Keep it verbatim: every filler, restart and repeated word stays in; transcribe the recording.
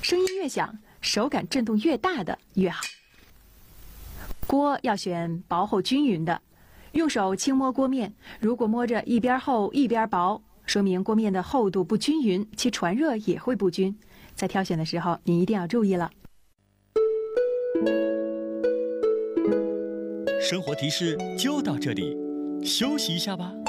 声音越响，手感震动越大的越好。锅要选薄厚均匀的，用手轻摸锅面，如果摸着一边厚一边薄，说明锅面的厚度不均匀，其传热也会不均。在挑选的时候，你一定要注意了。 生活提示就到这里，休息一下吧。